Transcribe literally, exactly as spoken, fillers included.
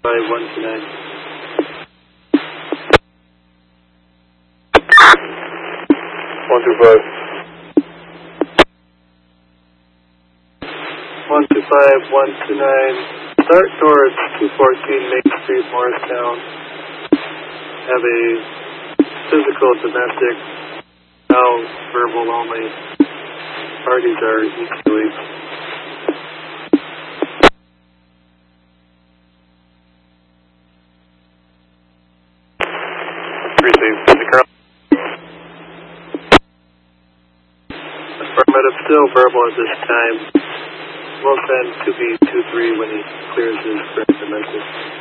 five one two nine. One two five. One two five one two nine. Start towards two fourteen Main Street, Morristown. Have a physical domestic, now verbal only. Parties are equally. Received. Affirmative, still verbal at this time. We'll send two B two three when he clears his first domestic.